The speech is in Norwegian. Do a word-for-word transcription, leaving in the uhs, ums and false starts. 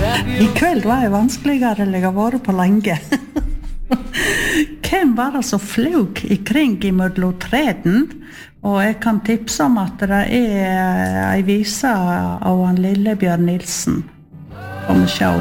I kveld var jeg vanskeligere enn jeg har vært på lenge. Hvem var det som fløg ikring i mellom treden? Og jeg kan tipse om at det er en vise av han Lillebjørn Nilsen. Kom og sjå